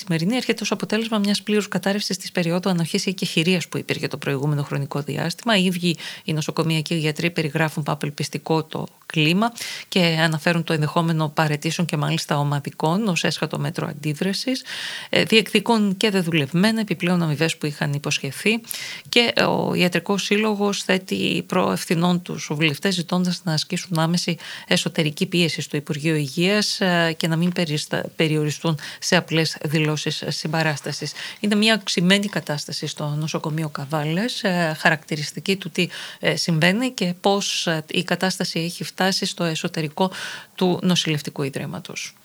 σημερινή έρχεται ως αποτέλεσμα μιας πλήρους κατάρρευσης της περίοδου ανοχής ή εκεχηρίας που υπήρχε το προηγούμενο χρονικό διάστημα. Οι ίδιοι οι νοσοκομιακοί γιατροί περιγράφουν απελπιστικό το κλίμα και αναφέρουν το ενδεχόμενο παραιτήσεων και μάλιστα ομαδικών ως έσχατο μέτρο αντίδρασης. Διεκδικούν και δεδουλευμένα επιπλέον αμοιβές που είχαν υποσχεθεί, και ο Ιατρικός Σύλλογος θέτει προευθυνών τους βουλευτές, ζητώντας να ασκήσουν άμεση εσωτερική πίεση στο Υπουργείο Υγείας και να μην περιοριστούν σε απλές δηλώσεις συμπαράστασης. Είναι μια οξυμένη κατάσταση στο νοσοκομείο Καβάλας, χαρακτηριστική του τι συμβαίνει και πώς η κατάσταση έχει φτάσει στο εσωτερικό του νοσηλευτικού ιδρύματος.